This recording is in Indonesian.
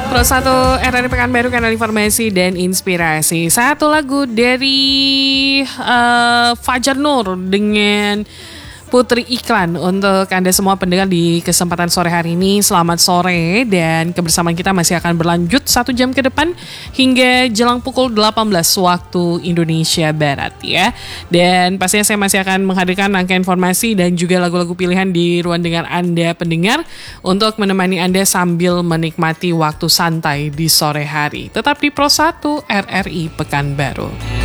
Pro 1 RRI Pekanbaru, kanal informasi dan inspirasi. Satu lagu dari Fajar Nur dengan Putri Iklan untuk Anda semua pendengar di kesempatan sore hari ini. Selamat sore, dan kebersamaan kita masih akan berlanjut 1 jam ke depan hingga jelang pukul 18 waktu Indonesia Barat ya. Dan pastinya saya masih akan menghadirkan rangkaian informasi dan juga lagu-lagu pilihan di ruang dengar Anda pendengar untuk menemani Anda sambil menikmati waktu santai di sore hari. Tetap di Pro 1 RRI Pekanbaru.